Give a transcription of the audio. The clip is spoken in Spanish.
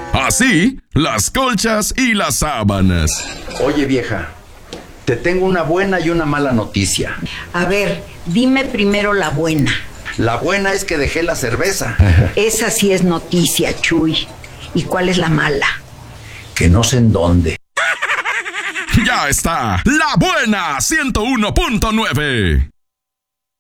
Así, las colchas y las sábanas. Oye, vieja, te tengo una buena y una mala noticia. A ver, dime primero la buena. La buena es que dejé la cerveza. Esa sí es noticia, Chuy. ¿Y cuál es la mala? Que no sé en dónde. Ya está, La Buena 101.9.